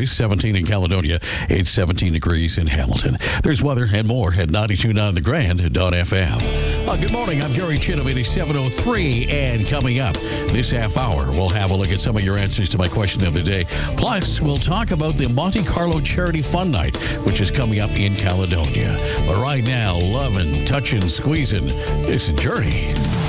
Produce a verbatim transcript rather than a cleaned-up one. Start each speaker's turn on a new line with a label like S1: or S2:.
S1: Jarvis, seventeen in Caledonia, it's seventeen degrees in Hamilton. There's weather and more at ninety-two point nine The Grand dot F M. Uh, good morning, I'm Gary Chinham. It is seven oh three, and coming up this half hour, we'll have a look at some of your answers to my question of the day. Plus, we'll talk about the Monte Carlo Charity Fun Night, which is coming up in Caledonia. But right now, loving, touching, squeezing, it's a journey.